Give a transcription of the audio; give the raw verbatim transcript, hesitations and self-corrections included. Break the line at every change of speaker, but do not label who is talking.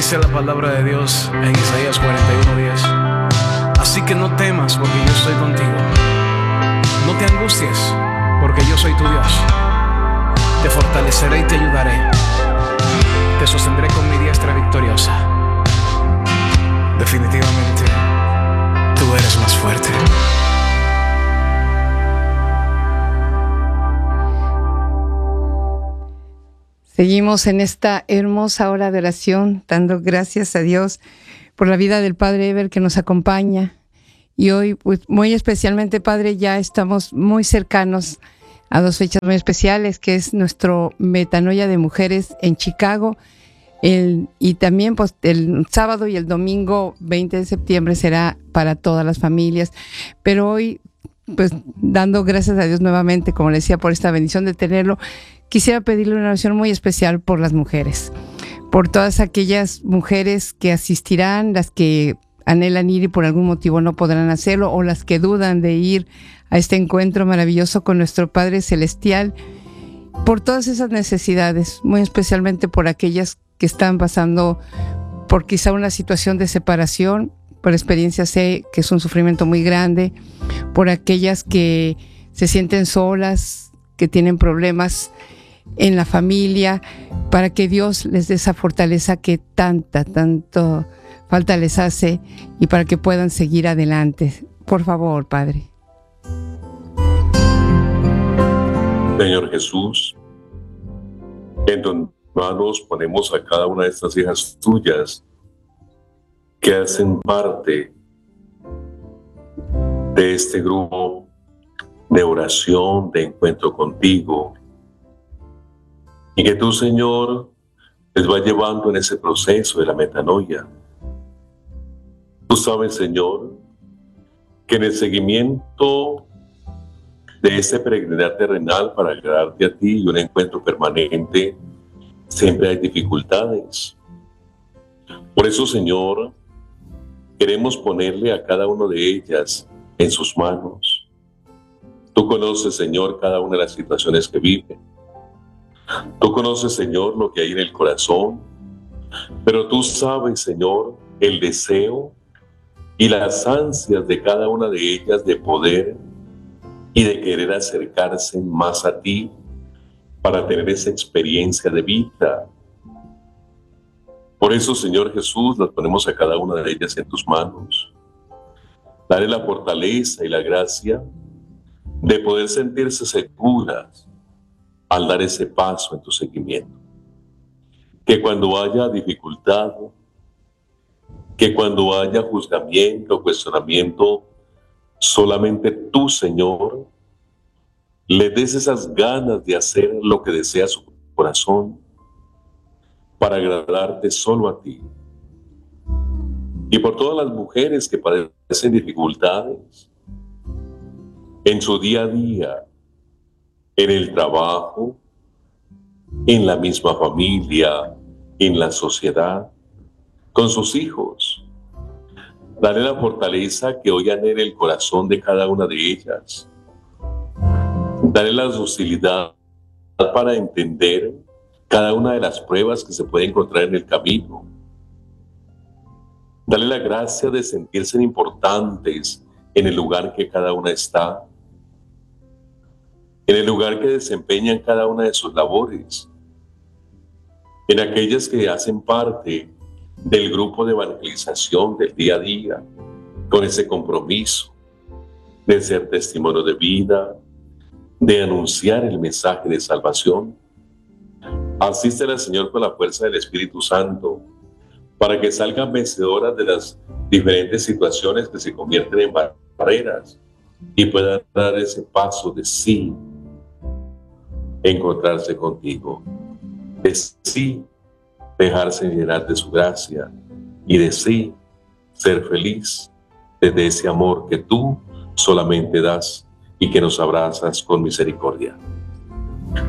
Dice la palabra de Dios en Isaías cuarenta y uno diez: así que no temas, porque yo estoy contigo. No te angusties, porque yo soy tu Dios. Te fortaleceré y te ayudaré. Te sostendré con mi diestra victoriosa. Definitivamente, tú eres más fuerte.
Seguimos en esta hermosa hora de oración, dando gracias a Dios por la vida del Padre Eber que nos acompaña. Y hoy, pues, muy especialmente, Padre, ya estamos muy cercanos a dos fechas muy especiales, que es nuestro Metanoia de Mujeres en Chicago. El, y también, pues, el sábado y el domingo veinte de septiembre será para todas las familias. Pero hoy, pues, dando gracias a Dios nuevamente, como le decía, por esta bendición de tenerlo, quisiera pedirle una oración muy especial por las mujeres, por todas aquellas mujeres que asistirán, las que anhelan ir y por algún motivo no podrán hacerlo, o las que dudan de ir a este encuentro maravilloso con nuestro Padre Celestial, por todas esas necesidades, muy especialmente por aquellas que están pasando por quizá una situación de separación. Por experiencia sé que es un sufrimiento muy grande, por aquellas que se sienten solas, que tienen problemas en la familia, para que Dios les dé esa fortaleza que tanta, tanto falta les hace, y para que puedan seguir adelante. Por favor, Padre.
Señor Jesús, en tus manos ponemos a cada una de estas hijas tuyas que hacen parte de este grupo de oración, de encuentro contigo, y que tú, Señor, les va llevando en ese proceso de la metanoia. Tú sabes, Señor, que en el seguimiento de este peregrinar terrenal para agradarte a ti y un encuentro permanente, siempre hay dificultades. Por eso, Señor, queremos ponerle a cada una de ellas en sus manos. Tú conoces, Señor, cada una de las situaciones que viven. Tú conoces, Señor, lo que hay en el corazón, pero tú sabes, Señor, el deseo y las ansias de cada una de ellas de poder y de querer acercarse más a ti para tener esa experiencia de vida. Por eso, Señor Jesús, las ponemos a cada una de ellas en tus manos. Dale la fortaleza y la gracia de poder sentirse seguras al dar ese paso en tu seguimiento. Que cuando haya dificultad, que cuando haya juzgamiento, cuestionamiento, solamente tú, Señor, le des esas ganas de hacer lo que desea su corazón para agradarte solo a ti. Y por todas las mujeres que padecen dificultades en su día a día, en el trabajo, en la misma familia, en la sociedad, con sus hijos. Dale la fortaleza que hoy anhela el corazón de cada una de ellas. Dale la docilidad para entender cada una de las pruebas que se puede encontrar en el camino. Dale la gracia de sentirse importantes en el lugar que cada una está, en el lugar que desempeñan cada una de sus labores, en aquellas que hacen parte del grupo de evangelización del día a día, con ese compromiso de ser testimonio de vida, de anunciar el mensaje de salvación. Asístela, Señor, con la fuerza del Espíritu Santo, para que salgan vencedoras de las diferentes situaciones que se convierten en barreras y puedan dar ese paso de sí, encontrarse contigo, de sí, dejarse llenar de su gracia, y de sí, ser feliz desde ese amor que tú solamente das y que nos abrazas con misericordia.